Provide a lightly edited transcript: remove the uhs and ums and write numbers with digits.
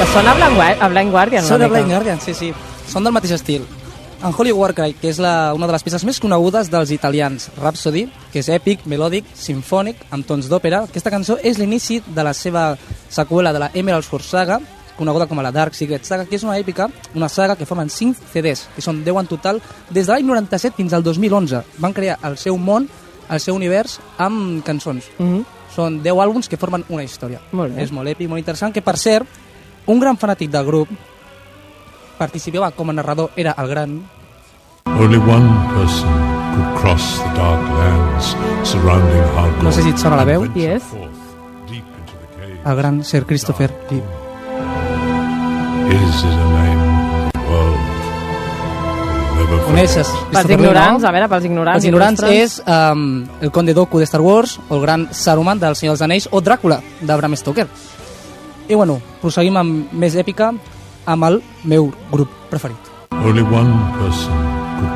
Que són a Blind Guardian. Són a Blind Guardian, sí. Són del mateix estil. En Holy Warcry, que és una de les peces més conegudes dels italians, Rhapsody, que és èpic, melòdic, sinfònic, amb tons d'òpera. Aquesta cançó és l'inici de la seva seqüela de la Emerald Sword Saga, coneguda com a la Dark Secret Saga, que és una saga que formen 5 CDs, que són 10 en total, des de l'any 97 fins al 2011. Van crear el seu món, el seu univers, amb cançons. Són 10 àlbums que formen una història. És molt èpic, molt interessant, que per cert, un gran fanàtic del grup participava com a narrador, era el gran... Only one person could cross the dark lands surrounding Hargon. No sé si et sona la veu. Qui és? El gran Sir Christopher Lee. Is it a name the world will never Coneixes? Pels ignorants, a veure, pels ignorants. Els ignorants és el Conde Dooku de Star Wars, o el gran Saruman del Senyor dels Anells, o Dràcula de Bram Stoker. I bueno, proseguim amb més èpica, amb el meu grup preferit. Only one person